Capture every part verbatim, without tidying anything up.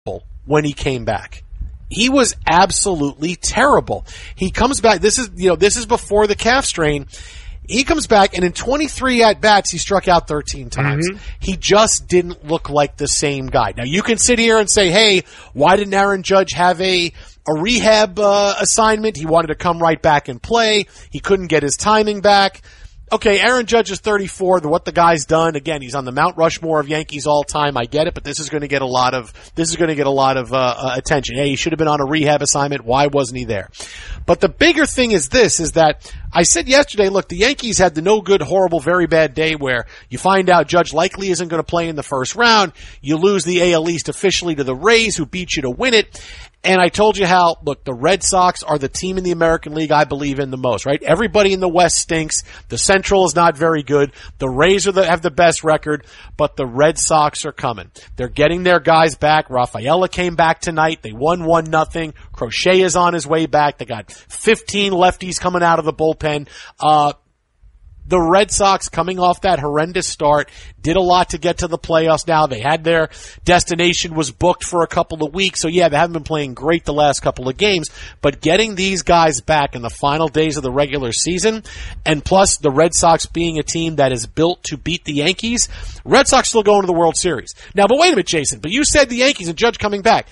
when he came back. He was absolutely terrible. He comes back. This is, you know, this is before the calf strain. He comes back, and in twenty-three at-bats, he struck out thirteen times. Mm-hmm. He just didn't look like the same guy. Now, you can sit here and say, hey, why didn't Aaron Judge have a, a rehab uh, assignment? He wanted to come right back and play. He couldn't get his timing back. Okay, Aaron Judge is thirty-four. The, what the guy's done, again, he's on the Mount Rushmore of Yankees all time. I get it, but this is going to get a lot of this is going to get a lot of uh, uh, attention. Hey, he should have been on a rehab assignment. Why wasn't he there? But the bigger thing is this: is that I said yesterday, look, the Yankees had the no good, horrible, very bad day where you find out Judge likely isn't going to play in the first round. You lose the A L East officially to the Rays, who beat you to win it. And I told you how, look, the Red Sox are the team in the American League I believe in the most, right? Everybody in the West stinks. The Central is not very good. The Rays are the, have the best record, but the Red Sox are coming. They're getting their guys back. Rafaela came back tonight. They won one nothing. Crochet is on his way back. They got fifteen lefties coming out of the bullpen. Uh, The Red Sox, coming off that horrendous start, did a lot to get to the playoffs now. They had their destination was booked for a couple of weeks. So, yeah, they haven't been playing great the last couple of games. But getting these guys back in the final days of the regular season, and plus the Red Sox being a team that is built to beat the Yankees, Red Sox still going to the World Series. Now, but wait a minute, Jason. But you said the Yankees and Judge coming back.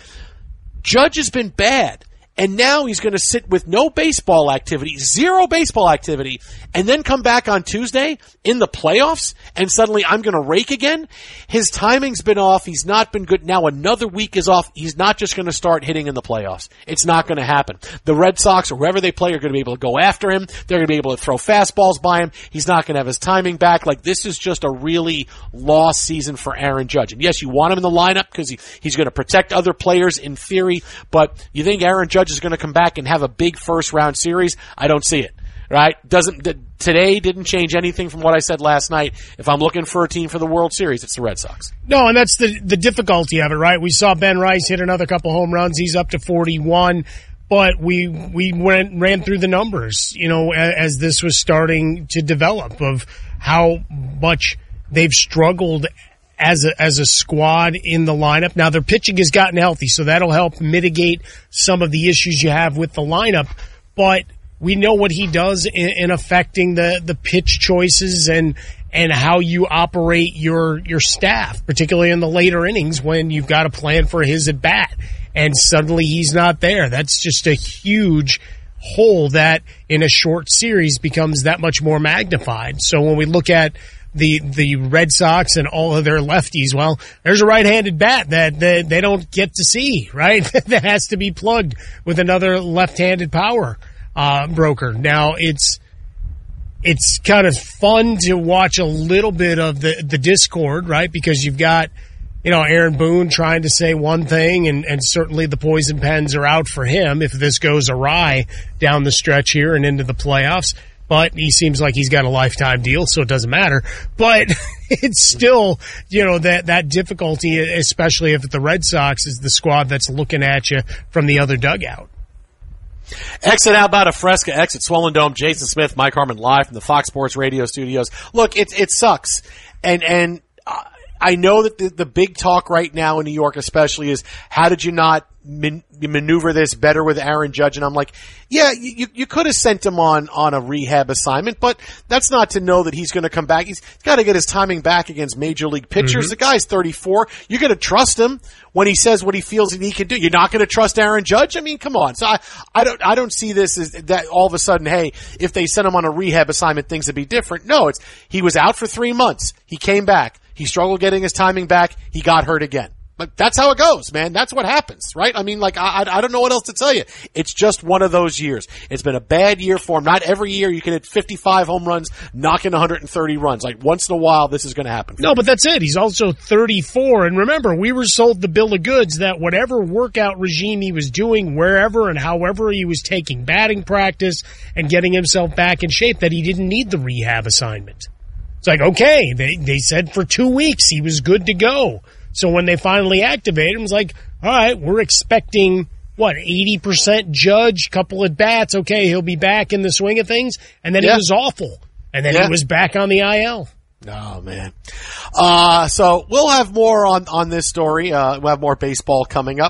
Judge has been bad. And now he's going to sit with no baseball activity, zero baseball activity, and then come back on Tuesday in the playoffs, and suddenly I'm going to rake again? His timing's been off. He's not been good. Now another week is off. He's not just going to start hitting in the playoffs. It's not going to happen. The Red Sox or whoever they play are going to be able to go after him. They're going to be able to throw fastballs by him. He's not going to have his timing back. Like, this is just a really lost season for Aaron Judge. And yes, you want him in the lineup because he, he's going to protect other players in theory, but you think Aaron Judge is going to come back and have a big first round series? I don't see it. Right? Doesn't today didn't change anything from what I said last night. If I'm looking for a team for the World Series, it's the Red Sox. No, and that's the the difficulty of it, right? We saw Ben Rice hit another couple home runs. He's up to forty-one, but we we went ran through the numbers, you know, as, as this was starting to develop of how much they've struggled as a, as a squad in the lineup. Now their pitching has gotten healthy, so that'll help mitigate some of the issues you have with the lineup, but we know what he does in, in affecting the, the pitch choices and, and how you operate your, your staff, particularly in the later innings when you've got to plan for his at bat and suddenly he's not there. That's just a huge hole that in a short series becomes that much more magnified. So when we look at the the Red Sox and all of their lefties, well, there's a right-handed bat that they, they don't get to see, right? That has to be plugged with another left-handed power uh, broker. Now, it's it's kind of fun to watch a little bit of the, the discord, right? Because you've got, you know, Aaron Boone trying to say one thing, and, and certainly the poison pens are out for him if this goes awry down the stretch here and into the playoffs. But he seems like he's got a lifetime deal, so it doesn't matter. But it's still, you know, that, that difficulty, especially if the Red Sox is the squad that's looking at you from the other dugout. Exit Alberta Fresca, exit Swollen Dome, Jason Smith, Mike Harmon live from the Fox Sports Radio studios. Look, it, it sucks. And, and I know that the, the big talk right now in New York especially is, how did you not man, maneuver this better with Aaron Judge? And I'm like, yeah, you, you could have sent him on, on a rehab assignment, but that's not to know that he's going to come back. He's got to get his timing back against major league pitchers. Mm-hmm. The guy's thirty-four. You're going to trust him when he says what he feels he can do. You're not going to trust Aaron Judge? I mean, come on. So I, I don't, I don't see this as that all of a sudden, hey, if they sent him on a rehab assignment, things would be different. No, it's, he was out for three months. He came back. He struggled getting his timing back. He got hurt again. Like, that's how it goes, man. That's what happens, right? I mean, like, I, I don't know what else to tell you. It's just one of those years. It's been a bad year for him. Not every year you can hit fifty-five home runs, knock in one hundred thirty runs. Like, once in a while, this is going to happen. No, but that's it. He's also thirty-four. And remember, we were sold the bill of goods that whatever workout regime he was doing, wherever and however he was taking batting practice and getting himself back in shape, that he didn't need the rehab assignment. It's like, okay, they, they said for two weeks he was good to go. So when they finally activated him, it was like, all right, we're expecting, what, eighty percent Judge, couple at bats. Okay, he'll be back in the swing of things. And then yeah. It was awful. And then yeah. He was back on the I L. Oh, man. Uh, so we'll have more on, on this story. Uh, we'll have more baseball coming up.